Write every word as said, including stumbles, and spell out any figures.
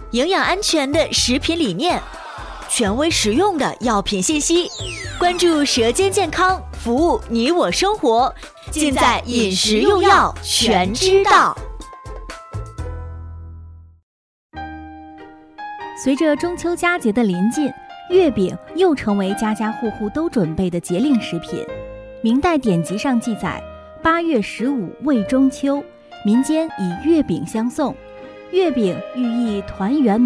营养安全的食品理念，权威实用的药品信息，关注舌尖健康，服务你我生活，尽在饮食用药全知道。 随着中秋佳节的临近，月饼又成为家家户户都准备的节令食品。明代典籍上记载，八月十五为中秋，民间以月饼相送。月饼寓意团圆